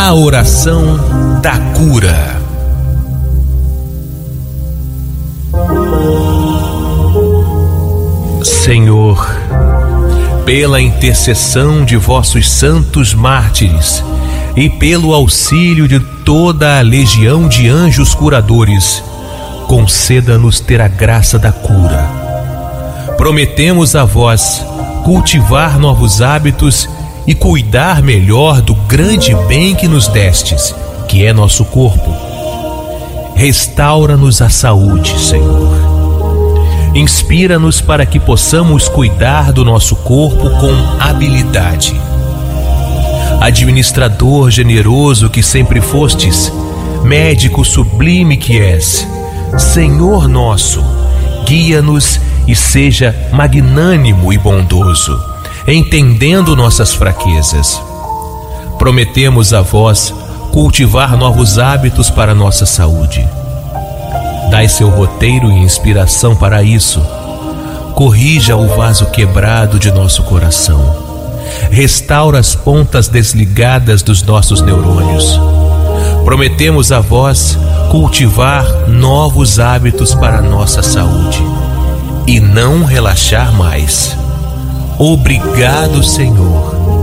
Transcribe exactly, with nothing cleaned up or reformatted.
A oração da cura. Senhor, pela intercessão de vossos santos mártires e pelo auxílio de toda a legião de anjos curadores, conceda-nos ter a graça da cura. Prometemos a vós cultivar novos hábitos e cuidar melhor do grande bem que nos destes, que é nosso corpo. Restaura-nos a saúde, Senhor. Inspira-nos para que possamos cuidar do nosso corpo com habilidade. Administrador generoso que sempre fostes, médico sublime que és, Senhor nosso, guia-nos e seja magnânimo e bondoso, entendendo nossas fraquezas. Prometemos a vós cultivar novos hábitos para nossa saúde. Dai seu roteiro e inspiração para isso. Corrija o vaso quebrado de nosso coração. Restaura as pontas desligadas dos nossos neurônios. Prometemos a vós cultivar novos hábitos para nossa saúde e não relaxar mais. Obrigado, Senhor.